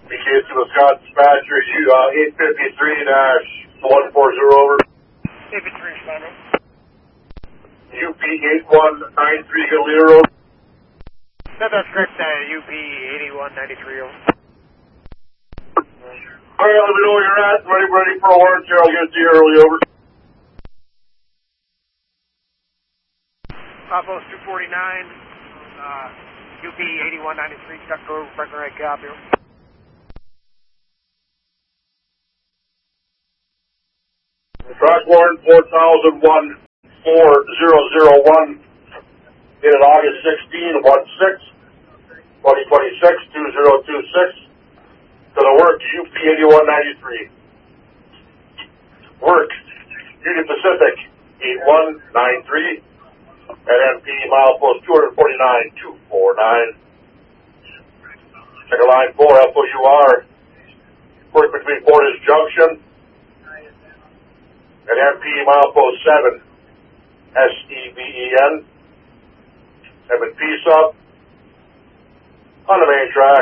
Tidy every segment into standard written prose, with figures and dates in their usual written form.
BK to Wisconsin dispatcher, 853-140 over. 853, respond. UP 8193, Galileo Road. That's correct, UP 8193 over. Alright, let me know where you're at. Ready for a warrant here. I'll get it to you early, over. Post 249, UP 8193, Chuck Grove, Breckenridge, copy. Track warrant 4001 4001 dated August 16 2026 2026 to the work UP 8193. Work Union Pacific 8193 at MP milepost 249 249. Second line 4 FOUR. Work between Portage Junction and MP milepost 7 SEVEN. M&P sub on the main track.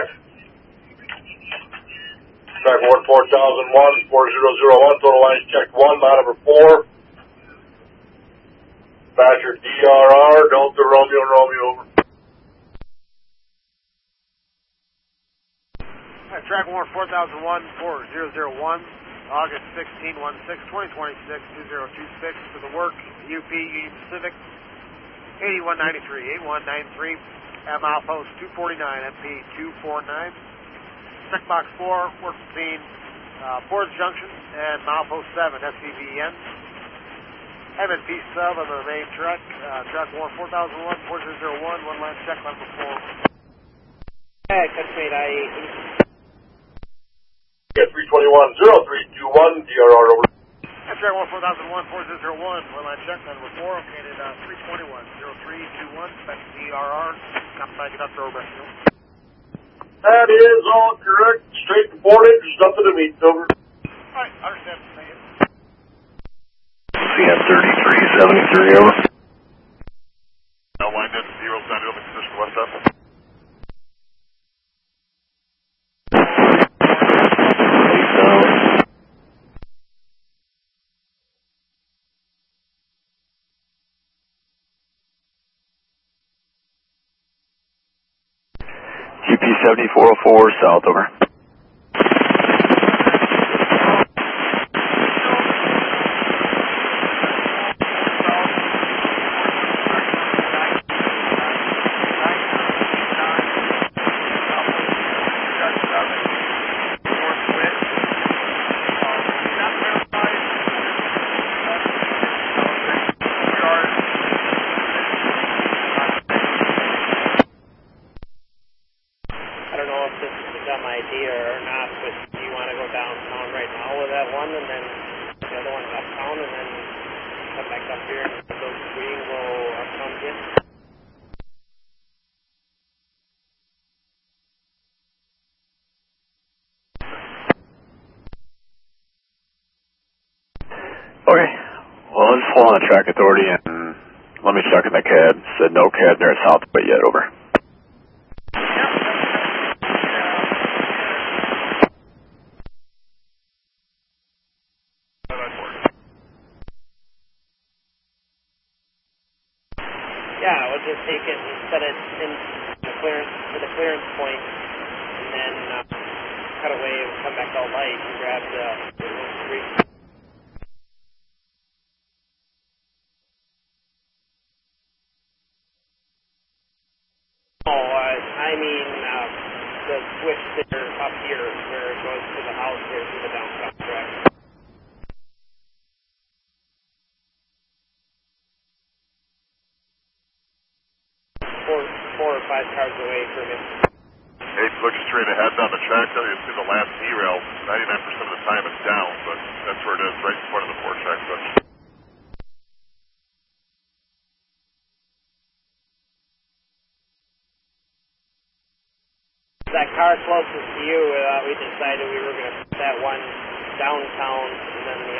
Track warrant 4001 4001. Total lines checked 1, line number 4. Badger DRR, Delta Romeo Romeo, over. Track warrant 4001 4001, August 16 2026 2026 to the work UP Union Pacific 8193 8193 at milepost 249 MP 249. Checkbox 4 work between Portage Junction and milepost 7 SCVN. M&P sub on the main track. Track warrant 4001 4001, one line check line before. Country I-8. 321-0321, DRR over. Track warrant 4001 4001, one line check line before. Located 321-0321, that's DRR. Outside conductor over. That is all correct. Straight to Portage, there's nothing to meet, over. Alright, understand. Thank you. CN 3373 over. Now wind in 0 sign open position west up. UP 7404 south over. Okay, well, let's follow on the track authority and let me check in the CAD. Said no CAD there at Southway yet, over. Yeah, we'll just take it and set it in the clearance to the clearance point, and then cut away and come back all light and grab the street. I mean the switch there up here where it goes to the house here to the downtown track. 4 or 5 cars away from him. Hey, look straight ahead down the track. You see the last derail. 99% of the time it's down, but that's where it is, right in front of the 4-track switch. That car closest to you, we decided we were going to put that one downtown, and then the